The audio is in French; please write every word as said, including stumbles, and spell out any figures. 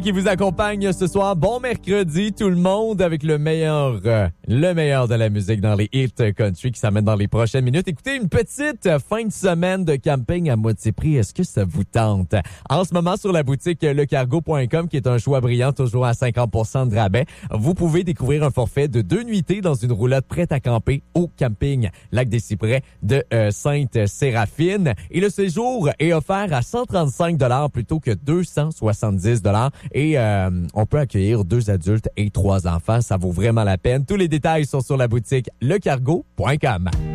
qui vous accompagne ce soir. Bon mercredi tout le monde avec le meilleur euh, le meilleur de la musique dans les hits country qui s'amène dans les prochaines minutes. Écoutez, une petite fin de semaine de camping à moitié prix. Est-ce que ça vous tente? En ce moment, sur la boutique le cargo point com, qui est un choix brillant, toujours à cinquante pour cent de rabais, vous pouvez découvrir un forfait de deux nuitées dans une roulotte prête à camper au camping Lac des Cyprès de euh, Sainte-Séraphine. Et le séjour est offert à cent trente-cinq dollars plutôt que deux cent soixante-dix dollars. Et euh, on peut accueillir deux adultes et trois enfants. Ça vaut vraiment la peine. Tous les détails sont sur la boutique le cargo point com.